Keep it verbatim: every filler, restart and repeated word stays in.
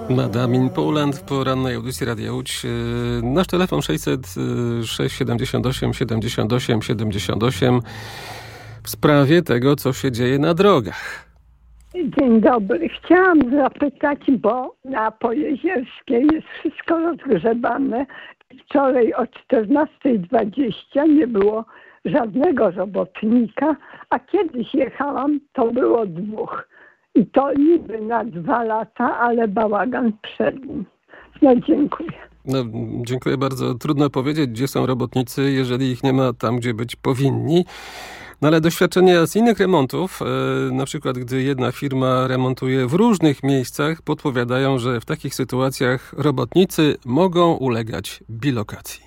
Madame in Poland w porannej audycji Radia Łódź. Nasz telefon sześćset sześć siedemdziesiąt osiem siedemdziesiąt osiem siedemdziesiąt osiem w sprawie tego, co się dzieje na drogach. Dzień dobry. Chciałam zapytać, bo na Pojezierskiej jest wszystko rozgrzebane. Wczoraj o czternasta dwadzieścia nie było żadnego robotnika, a kiedyś jechałam, to było dwóch. I to niby na dwa lata, ale bałagan przed nim. No dziękuję. No, dziękuję bardzo. Trudno powiedzieć, gdzie są robotnicy, jeżeli ich nie ma tam, gdzie być powinni. No ale doświadczenia z innych remontów, yy, na przykład gdy jedna firma remontuje w różnych miejscach, podpowiadają, że w takich sytuacjach robotnicy mogą ulegać bilokacji.